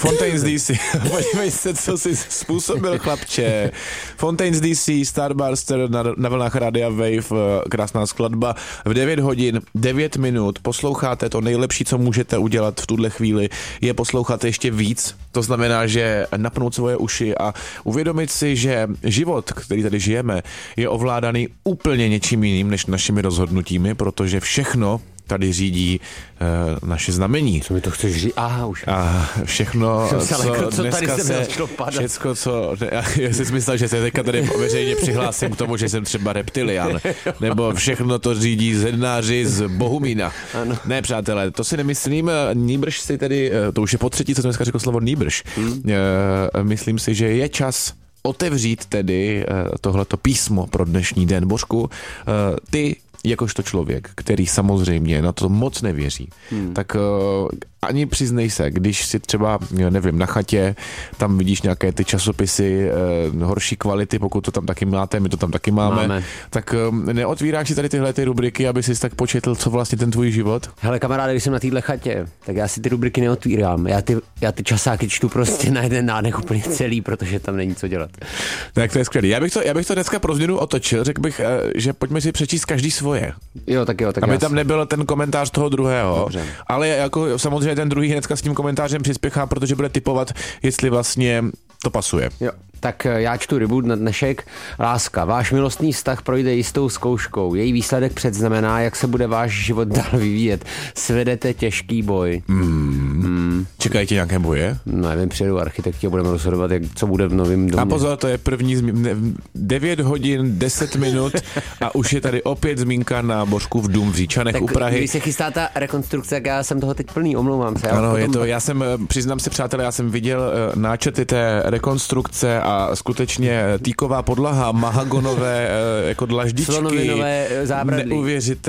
Fontaines DC. Podívej se, co jsi způsobil, chlapče. Fontaines DC, Starburster na vlnách Rádia Wave, krásná skladba. V 9 hodin, 9 minut posloucháte. To nejlepší, co můžete udělat v tuhle chvíli, je poslouchat ještě víc. To znamená, že napnout svoje uši a uvědomit si, že život, který tady žijeme, je ovládaný úplně něčím jiným než našimi rozhodnutími, protože všechno tady řídí naše znamení. Co mi to chceš říct? Už. A všechno, co tady se všecko, co... Já si myslel, že se teďka tady veřejně přihlásím k tomu, že jsem třeba reptilian. Nebo všechno to řídí zednáři z Bohumína. Ano. Ne, přátelé, to si nemyslím. Nýbrž si tedy, to už je po třetí, co jsem dneska řekl slovo nýbrž. Myslím si, že je čas otevřít tedy tohleto písmo pro dnešní den. Božku, ty jakožto člověk, který samozřejmě na to moc nevěří, tak ani přiznej se, když si třeba, nevím, na chatě, tam vidíš nějaké ty časopisy horší kvality, pokud to tam taky máte, my to tam taky máme. Tak neotvíráš si tady tyhle ty rubriky, aby si tak početl, co vlastně ten tvůj život? Hele kamaráde, když jsem na téhle chatě, tak já si ty rubriky neotvírám. Já ty časáky čtu prostě na jeden nádech úplně celý, protože tam není co dělat. Tak to je skvělé. Já bych to dneska pro změnu otočil, řekl bych, že pojďme si přečíst každý svoje. Jo, tak aby tam nebyl ten komentář toho druhého. Dobře. Ale jako samozřejmě ten druhý hnedka s tím komentářem přispěchá, protože bude tipovat, jestli vlastně to pasuje. Jo. Tak já čtu reboot na dnešek. Láska. Váš milostný vztah projde jistou zkouškou. Její výsledek předznamená, jak se bude váš život dál vyvíjet. Svedete těžký boj. Čekají tě nějaké boje? Nevím, přijedu architekti a budeme rozhodovat, co bude v novém domě. A pozor, to je první 9 hodin, 10 minut a už je tady opět zmínka na Božkův dům v Říčanech tak u Prahy. Když se chystá ta rekonstrukce, tak já jsem toho teď plný, omlouvám se. Ano, je to, přiznám se, přátelé, já jsem viděl náčety té rekonstrukce a skutečně týková podlaha, mahagonové jako dlaždičky, slonovinové zábradlí,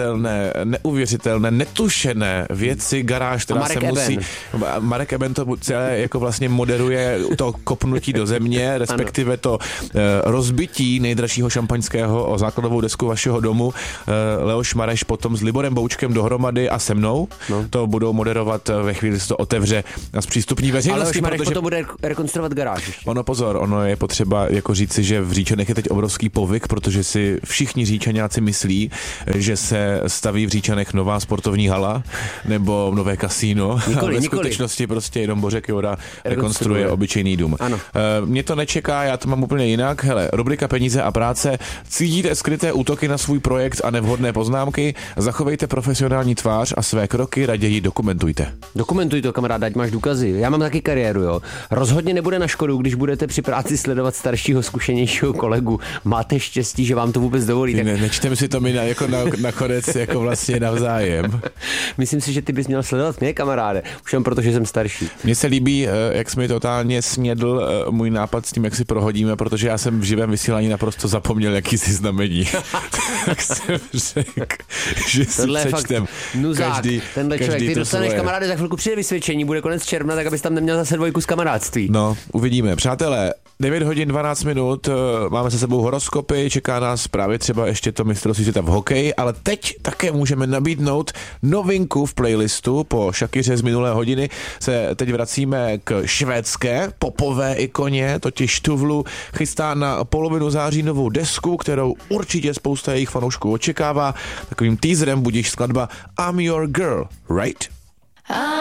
neuvěřitelné, netušené věci, garáž, která se musí... Marek Eben to celé jako vlastně moderuje to kopnutí do země, respektive to rozbití nejdražšího šampaňského o základovou desku vašeho domu. Leoš Mareš potom s Liborem Boučkem dohromady a se mnou. To budou moderovat ve chvíli, se to otevře a zpřístupní veřejnosti. Ale Leoš Mareš potom bude rekonstruovat garáž ještě. Ono je potřeba jako říci, že v Říčanech je teď obrovský povyk, protože si všichni Říčaňáci myslí, že se staví v Říčanech nová sportovní hala nebo nové kasíno. Nikoli. V skutečnosti prostě jenom Bořek Joura rekonstruuje obyčejný dům. Ano. Mě to nečeká, já to mám úplně jinak. Hele, rubrika Peníze a práce. Cítíte skryté útoky na svůj projekt a nevhodné poznámky? Zachovejte profesionální tvář a své kroky raději dokumentujte. Dokumentuj to, kamarád, ať máš důkazy. Já mám taky kariéru, jo. Rozhodně nebude na škodu, když budete při práci sledovat staršího, zkušenějšího kolegu. Máte štěstí, že vám to vůbec dovolí. Tak... Nečtem si to mi nakonec jako vlastně navzájem. Myslím si, že ty bys měl sledovat mě, kamaráde. Už jen proto, že jsem starší. Mně se líbí, jak jsi mi totálně snědl můj nápad s tím, jak si prohodíme, protože já jsem v živém vysílání naprosto zapomněl, jaký si znamení. Tak jsem řekl, že si přečtem každý. Tenhle člověk, ty dostaneš, svoje. kamaráde, za chvilku přijde vysvědčení, bude konec června, tak abys tam neměl zase dvojku z kamarádství. No, uvidíme. Přátelé, 9 hodin 12 minut, máme se sebou horoskopy, čeká nás právě třeba ještě to mistrovství světa v hokeji, ale teď také můžeme nabídnout novinku v playlistu. Po Shakiře z minulé hodiny se teď vracíme k švédské popové ikoně, totiž Tuvlu chystá na polovinu září novou desku, kterou určitě spousta jejich fanoušků očekává. Takovým teaserem budíš skladba I'm Your Girl, right?